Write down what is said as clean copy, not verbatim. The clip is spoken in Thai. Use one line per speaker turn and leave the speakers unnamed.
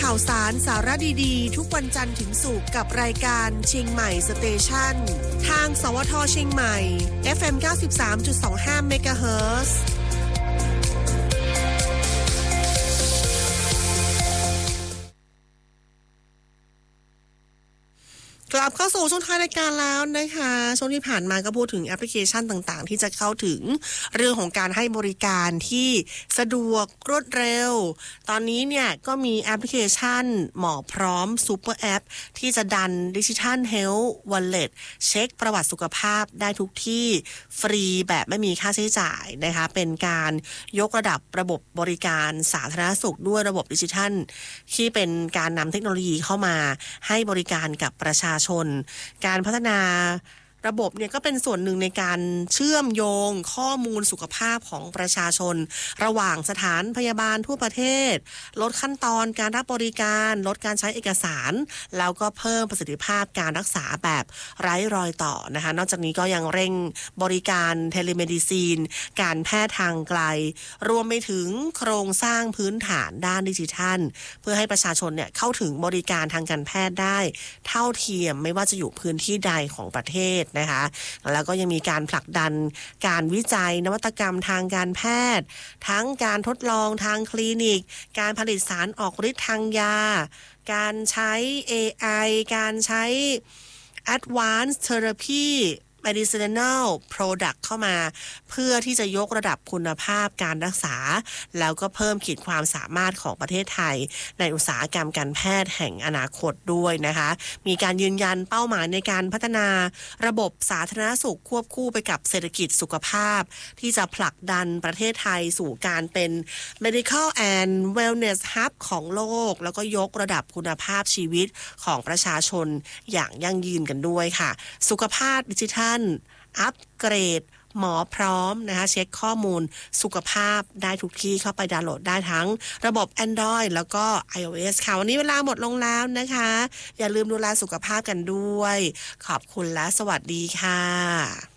ข่าวสารสาระดีๆทุกวันจันทร์ถึงศุกร์กับรายการเชียงใหม่สเตชันทางสวทเชียงใหม่ FM 93.25 เมกะเฮิรตซ์กลับเข้าสู่ช่วงท้ายรายการแล้วนะคะช่วงที่ผ่านมาก็พูดถึงแอปพลิเคชันต่างๆที่จะเข้าถึงเรื่องของการให้บริการที่สะดวกรวดเร็วตอนนี้เนี่ยก็มีแอปพลิเคชันหมอพร้อมซูเปอร์แอปที่จะดันดิจิทัลเฮลท์วอลเล็ตเช็คประวัติสุขภาพได้ทุกที่ฟรีแบบไม่มีค่าใช้จ่ายนะคะเป็นการยกระดับระบบบริการสาธารณสุขด้วยระบบดิจิทัลที่เป็นการนำเทคโนโลยีเข้ามาให้บริการกับประชาชนการพัฒนาระบบเนี่ยก็เป็นส่วนหนึ่งในการเชื่อมโยงข้อมูลสุขภาพของประชาชนระหว่างสถานพยาบาลทั่วประเทศลดขั้นตอนการรับบริการลดการใช้เอกสารแล้วก็เพิ่มประสิทธิภาพการรักษาแบบไร้รอยต่อนะคะนอกจากนี้ก็ยังเร่งบริการเทเลเมดิซีนการแพทย์ทางไกลรวมไปถึงโครงสร้างพื้นฐานด้านดิจิทัลเพื่อให้ประชาชนเนี่ยเข้าถึงบริการทางการแพทย์ได้เท่าเทียมไม่ว่าจะอยู่พื้นที่ใดของประเทศนะคะแล้วก็ยังมีการผลักดันการวิจัยนวัตกรรมทางการแพทย์ทั้งการทดลองทางคลินิกการผลิตสารออกฤทธิ์ทางยาการใช้ AI การใช้ Advanced Therapy medicinal product เข้ามาเพื่อที่จะยกระดับคุณภาพการรักษาแล้วก็เพิ่มขีดความสามารถของประเทศไทยในอุตสาหกรรมการแพทย์แห่งอนาคตด้วยนะคะมีการยืนยันเป้าหมายในการพัฒนาระบบสาธารณสุขควบคู่ไปกับเศรษฐกิจสุขภาพที่จะผลักดันประเทศไทยสู่การเป็น medical and wellness hub ของโลกแล้วก็ยกระดับคุณภาพชีวิตของประชาชนอย่างยั่งยืนกันด้วยค่ะสุขภาพดิจิทัลอัปเกรดหมอพร้อมนะคะเช็คข้อมูลสุขภาพได้ทุกที่เข้าไปดาวน์โหลดได้ทั้งระบบ Android แล้วก็ iOS ค่ะวันนี้เวลาหมดลงแล้วนะคะอย่าลืมดูแลสุขภาพกันด้วยขอบคุณและสวัสดีค่ะ